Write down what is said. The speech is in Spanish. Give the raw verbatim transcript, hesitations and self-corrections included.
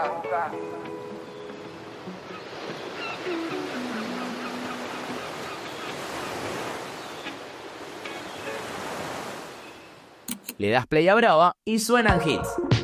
Le das play a Brava y suenan hits.